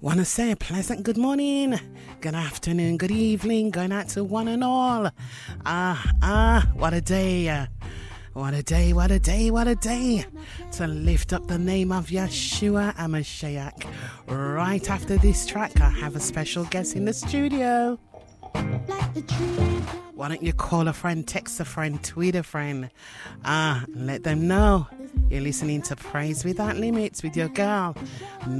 Want to say a pleasant good morning, good afternoon, good evening, going out to one and all. What a day. What a day, what a day, what a day to lift up the name of Yeshua HaMashiach. Right after this track, I have a special guest in the studio. Why don't you call a friend, text a friend, tweet a friend, let them know you're listening to Praise Without Limits with your girl,